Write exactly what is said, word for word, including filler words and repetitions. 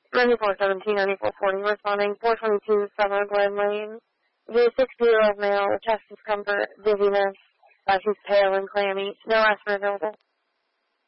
ninety-four seventeen, ninety-four forty, responding four twenty-two Summer Glen Lane. The sixty-year-old male with chest discomfort, dizziness, uh, she's pale and clammy. No aspirin available.